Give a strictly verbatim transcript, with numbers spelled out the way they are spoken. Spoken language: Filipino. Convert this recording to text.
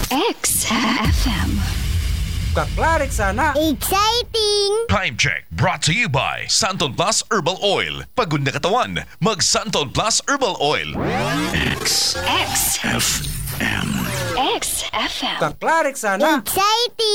X F M. Kaklarik sana. Exciting! Time check brought to you by Santon Plus Herbal Oil. Pagod na katawan, mag Santon Plus Herbal Oil. X X F M. X F M. Kaklarik sana. Exciting!